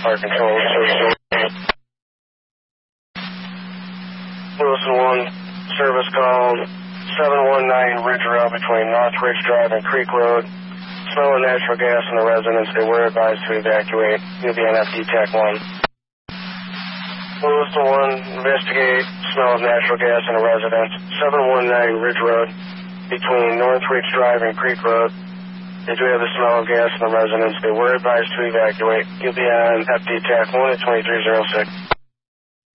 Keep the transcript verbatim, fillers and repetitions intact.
fire control. Wilson one, service call seven one nine Ridge Road between North Ridge Drive and Creek Road. Smell of natural gas in the residence. They were advised to evacuate. You'll be on F D Tech one. Wilson one, investigate smell of natural gas in the residence. seven one nine Ridge Road between North Ridge Drive and Creek Road. They do have the smell of gas in the residence. They were advised to evacuate. You'll be on F D Tech one at twenty-three oh six.